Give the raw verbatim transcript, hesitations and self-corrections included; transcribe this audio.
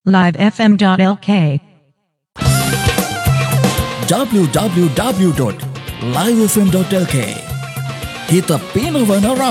live f m dot l k w w w dot live f m dot l k. Kita pinakawanara